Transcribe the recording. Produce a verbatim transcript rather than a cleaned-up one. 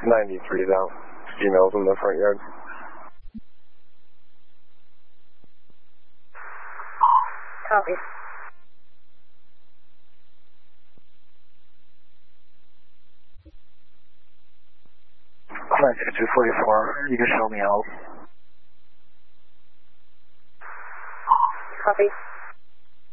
ninety-three's out. Females in the front yard. Copy. nine six two forty-four, you can show me out. Copy.